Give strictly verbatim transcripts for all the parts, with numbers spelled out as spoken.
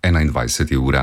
enaindvajseta ura.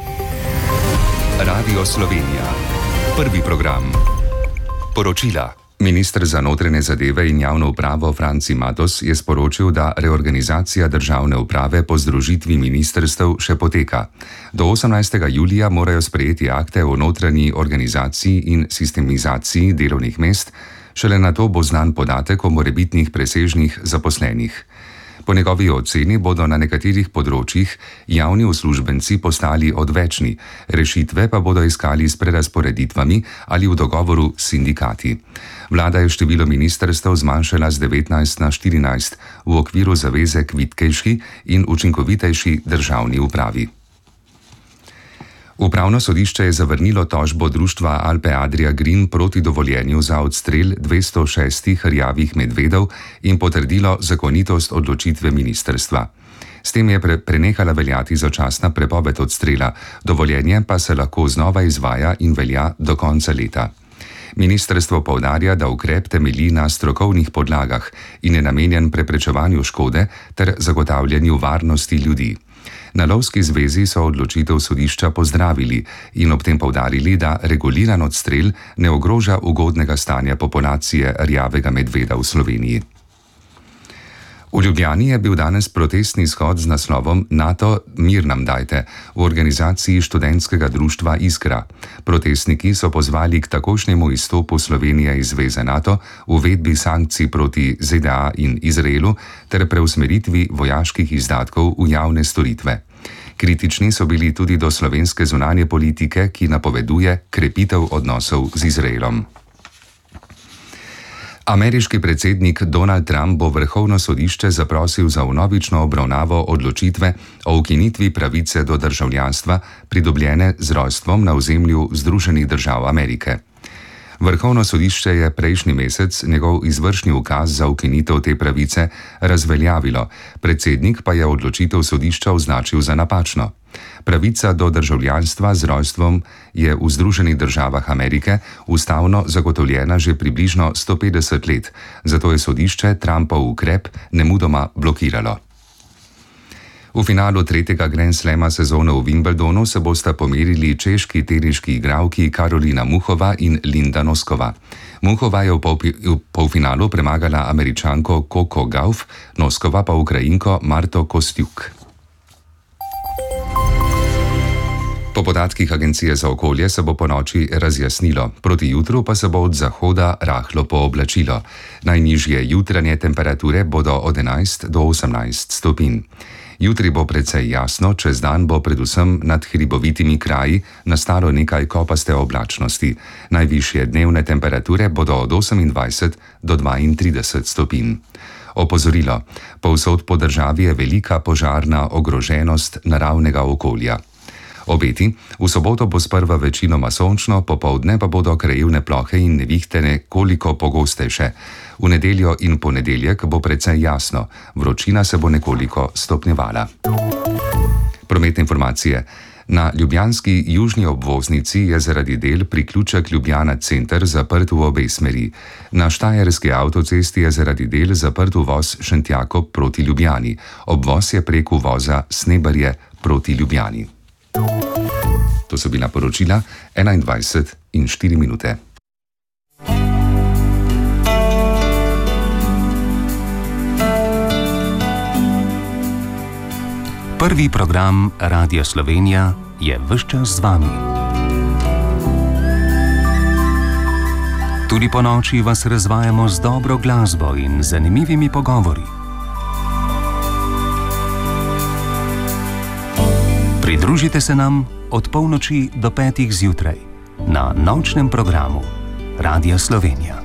Radio Slovenija. Prvi program. Poročila. Minister za notranje zadeve in javno upravo Franci Matos je sporočil, da reorganizacija državne uprave po združitvi ministrstev še poteka. Do osemnajstega julija morajo sprejeti akte o notranji organizaciji in sistemizaciji delovnih mest, šele nato bo znan podatek o morebitnih presežnih zaposlenih. Po njegovi oceni bodo na nekaterih področjih javni uslužbenci postali odvečni, rešitve pa bodo iskali s prerazporeditvami ali v dogovoru s sindikati. Vlada je število ministrstev zmanjšala z devetnajst na štirinajst v okviru zaveze k vitkejši in učinkovitejši državni upravi. Upravno sodišče je zavrnilo tožbo društva Alpe Adria Green proti dovoljenju za odstrel dvesto šestih rjavih medvedov in potrdilo zakonitost odločitve ministrstva. S tem je pre- prenehala veljati začasna prepoved odstrela, dovoljenje pa se lahko znova izvaja in velja do konca leta. Ministrstvo poudarja, da ukrep temelji na strokovnih podlagah in je namenjen preprečevanju škode ter zagotavljanju varnosti ljudi. Na Lovski zvezi so odločitev sodišča pozdravili in ob tem poudarili, da reguliran odstrel ne ogroža ugodnega stanja populacije rjavega medveda v Sloveniji. V Ljubljani je bil danes protestni shod z naslovom NATO mir nam dajte v organizaciji študentskega društva Iskra. Protestniki so pozvali k takošnjemu izstopu Slovenije iz zveze NATO, uvedbi sankcij proti Z D A in Izraelu ter preusmeritvi vojaških izdatkov v javne storitve. Kritični so bili tudi do slovenske zunanje politike, ki napoveduje krepitev odnosov z Izraelom. Ameriški predsednik Donald Trump bo vrhovno sodišče zaprosil za vnovično obravnavo odločitve o ukinitvi pravice do državljanstva, pridobljene z rojstvom na ozemlju Združenih držav Amerike. Vrhovno sodišče je prejšnji mesec njegov izvršni ukaz za ukinitev te pravice razveljavilo, predsednik pa je odločitev sodišča označil za napačno. Pravica do državljanstva z rojstvom je v Združenih državah Amerike ustavno zagotovljena že približno sto petdeset let, zato je sodišče Trumpov ukrep nemudoma blokiralo. V finalu tretjega Grand Slama sezone v Wimbledonu se bosta pomerili češki teniški igralki Karolina Muchova in Linda Noskova. Muchova je v, polpi, v polfinalu premagala Američanko Coco Gauff, Noskova pa Ukrajinko Marto Kostjuk. Po podatkih Agencije za okolje se bo ponoči razjasnilo, proti jutru pa se bo od zahoda rahlo pooblačilo. Najnižje jutranje temperature bodo od enajst do osemnajst stopinj. Jutri bo precej jasno, čez dan bo predvsem nad hribovitimi kraji nastalo nekaj kopaste oblačnosti. Najvišje dnevne temperature bodo od osemindvajset do dvaintrideset stopinj. Opozorilo: povsod po državi je velika požarna ogroženost naravnega okolja. Obeti: v soboto bo sprva večinoma sončno, popoldne pa bodo krajevne plohe in nevihte nekoliko pogostejše. V nedeljo in ponedeljek bo precej jasno, vročina se bo nekoliko stopnjevala. Prometne informacije. Na ljubljanski južni obvoznici je zaradi del priključek Ljubljana center zaprt v obe smeri. Na štajerski avtocesti je zaradi del zaprt uvoz Šentjakob proti Ljubljani. Obvoz je prek uvoza Snebarje proti Ljubljani. To so bila poročila enaindvajset in štiri minute. Prvi program Radia Slovenija je ves čas z vami. Tudi po noči vas razvajamo z dobro glasbo in zanimivimi pogovori. Pridružite se nam od polnoči do petih zjutraj na nočnem programu Radia Slovenija.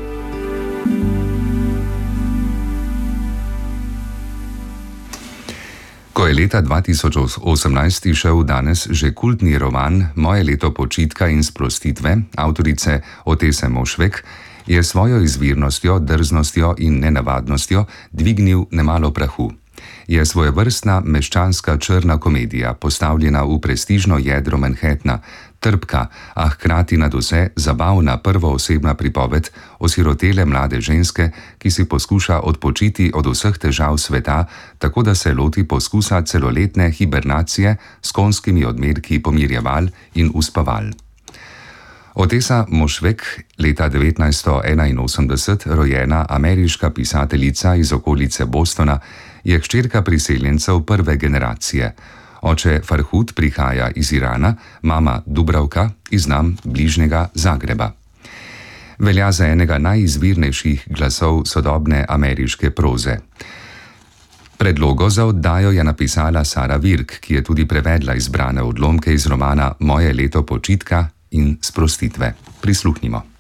Ko je leta dva tisoč osemnajst izšel danes že kultni roman Moje leto počitka in sprostitve avtorice Otese Mošvek, je svojo izvirnostjo, drznostjo in nenavadnostjo dvignil nemalo prahu. Je svojevrstna meščanska črna komedija, postavljena v prestižno jedro Manhattna, trpka, a hkrati nadvse zabavna prvoosebna pripoved osirotele mlade ženske, ki si poskuša odpočiti od vseh težav sveta, tako da se loti poskusa celoletne hibernacije s konjskimi odmerki pomirjeval in uspaval. Otessa Mošvek, leta devetnajststo enainosemdeset rojena ameriška pisateljica iz okolice Bostona, je hčerka priseljencev prve generacije. Oče Farhud prihaja iz Irana, mama Dubravka iz nam bližnjega Zagreba. Velja za enega najizvirnejših glasov sodobne ameriške proze. Predlogo za oddajo je napisala Sara Virk, ki je tudi prevedla izbrane odlomke iz romana Moje leto počitka in sprostitve. Prisluhnimo.